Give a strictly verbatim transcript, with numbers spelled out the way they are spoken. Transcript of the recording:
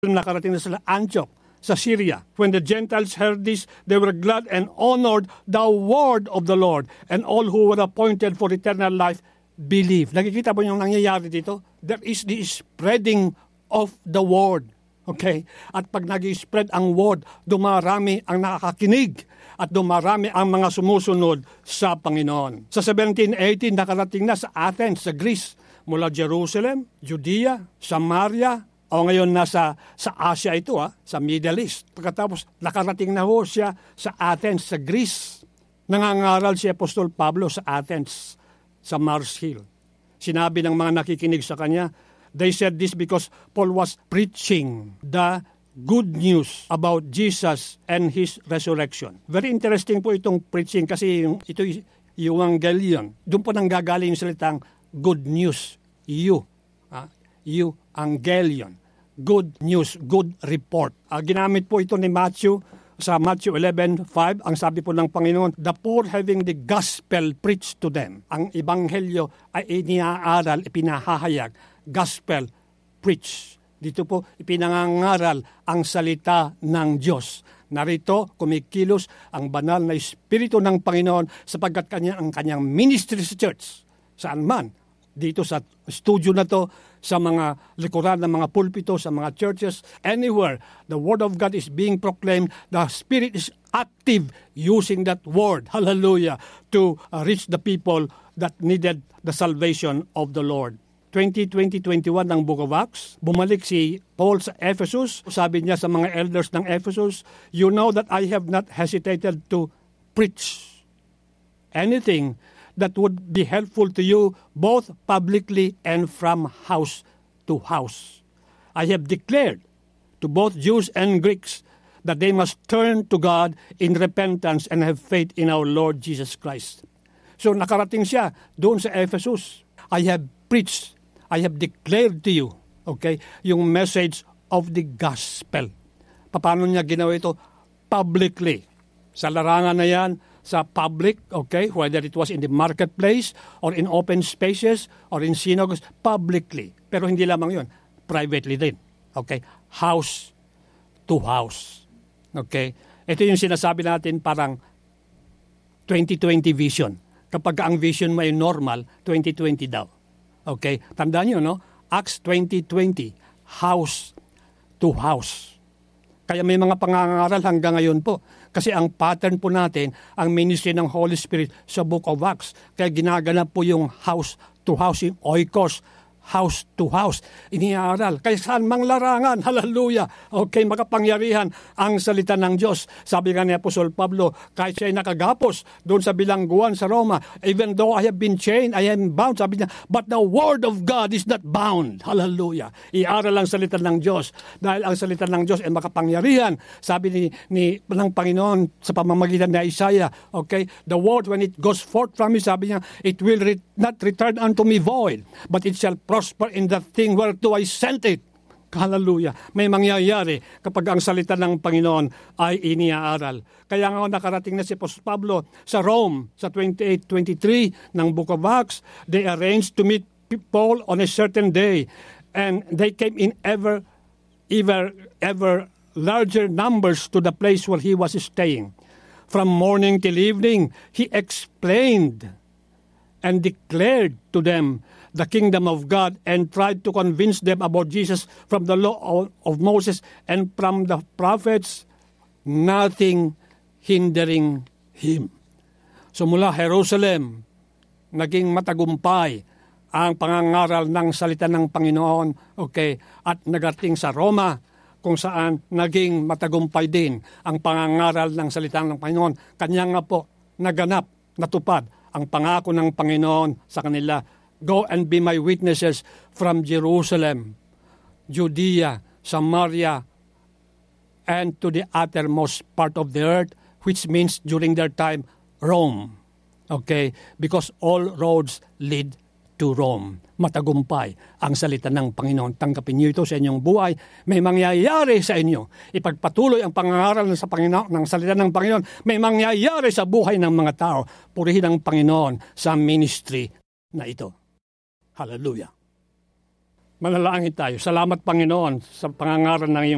nakarating na sila Antioch sa Syria. When the Gentiles heard this, they were glad and honored the word of the Lord, and all who were appointed for eternal life believed. Nakikita mo yung nangyayari dito? There is the spreading of the word. Okay? At pag nag-spread ang word, dumarami ang nakakakinig at dumarami ang mga sumusunod sa Panginoon. Sa seventeen eighteen, nakarating na sa Athens, sa Greece, mula Jerusalem, Judea, Samaria, o ngayon nasa sa Asia ito, ha, sa Middle East. Pagkatapos, nakarating na ho siya sa Athens, sa Greece. Nangangaral si Apostol Pablo sa Athens, sa Mars Hill. Sinabi ng mga nakikinig sa kanya, they said this because Paul was preaching the good news about Jesus and His resurrection. Very interesting po itong preaching kasi yung, ito yung Evangelion. Doon po nang gagaling yung salitang good news. You. Uh, you, Evangelion. Good news, good report. Uh, ginamit po ito ni Matthew sa Matthew eleven five. Ang sabi po ng Panginoon, the poor having the gospel preached to them. Ang ebanghelyo ay iniaaral, ipinahahayag. Gospel preach. Dito po ipinangangaral ang salita ng Diyos. Narito kumikilos ang banal na Espiritu ng Panginoon sapagkat kanya ang kanyang ministry sa church. Saan man. Dito sa studio na to, sa mga likuran ng mga pulpito, sa mga churches, anywhere the Word of God is being proclaimed, the Spirit is active using that Word, hallelujah, to uh, reach the people that needed the salvation of the Lord. twenty twenty twenty-one ng Book of Acts, bumalik si Paul sa Ephesus. Sabi niya sa mga elders ng Ephesus, you know that I have not hesitated to preach anything that would be helpful to you both publicly and from house to house. I have declared to both Jews and Greeks that they must turn to God in repentance and have faith in our Lord Jesus Christ. So nakarating siya doon sa Ephesus. I have preached, I have declared to you, okay, yung message of the gospel. Paano niya ginawa ito? Publicly. Sa larangan na yan, sa public, okay, whether it was in the marketplace or in open spaces or in synagogues, publicly. Pero hindi lamang yun, privately din. Okay, house to house. Okay, ito yung sinasabi natin parang twenty twenty vision. Kapag ang vision mo ay normal, twenty twenty daw. Okay, tandaan nyo, no? Acts twenty twenty, house to house. Kaya may mga pangangaral hanggang ngayon po. Kasi ang pattern po natin, ang ministry ng Holy Spirit sa Book of Acts. Kaya ginaganap po yung house to house, yung oikos, house to house. Iniaaral. Kaya saan mang larangan, hallelujah, okay, makapangyarihan ang salita ng Diyos. Sabi nga ni Apostol Pablo, kahit siya'y nakagapos doon sa bilangguan sa Roma, even though I have been chained, I am bound, sabi niya, but the word of God is not bound. Hallelujah. Iaral ang salita ng Diyos. Dahil ang salita ng Diyos ay makapangyarihan. Sabi ni, ni ng Panginoon sa pamamagitan ni Isaiah, okay, the word when it goes forth from me, sabi niya, it will re- not return unto me void, but it shall prosper in the thing whereto I sent it. Hallelujah. May mangyayari kapag ang salita ng Panginoon ay iniaaral. Kaya nga nakarating na si Apostol Pablo sa Rome sa twenty-eight twenty-three ng Book of Acts. They arranged to meet Paul on a certain day, and they came in ever, ever, ever larger numbers to the place where he was staying. From morning till evening, he explained and declared to them the kingdom of God and tried to convince them about Jesus from the law of Moses and from the prophets, nothing hindering him. So mula Jerusalem, naging matagumpay ang pangangaral ng salita ng Panginoon, okay, at nagating sa Roma, kung saan naging matagumpay din ang pangangaral ng salita ng Panginoon. Kanya nga po naganap, natupad ang pangako ng Panginoon sa kanila. Go and be my witnesses from Jerusalem, Judea, Samaria, and to the uttermost part of the earth, which means during their time, Rome. Okay? Because all roads lead to Rome. Matagumpay ang salita ng Panginoon. Tanggapin niyo ito sa inyong buhay. May mangyayari sa inyo. Ipagpatuloy ang pangangaral sa Panginoon, ng salita ng Panginoon. May mangyayari sa buhay ng mga tao. Purihin ang Panginoon sa ministry na ito. Hallelujah. Manalangin tayo. Salamat, Panginoon, sa pangangaral ng iyong